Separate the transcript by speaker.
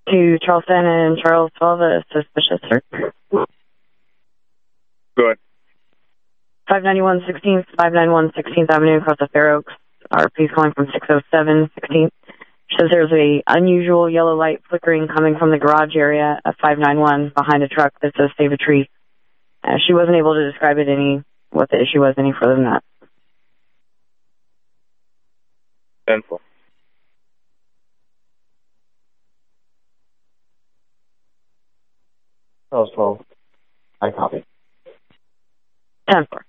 Speaker 1: to Charleston and Charles 12, a suspicious search.
Speaker 2: Go ahead.
Speaker 1: 591 16th Avenue across the Fair Oaks. RP's calling from 607 16th. Says there's a unusual yellow light flickering coming from the garage area of 591 behind a truck that says save a tree. She wasn't able to describe what the issue was any further than that.
Speaker 2: 10-4.
Speaker 3: Charles 12. I copy.
Speaker 1: 10-4.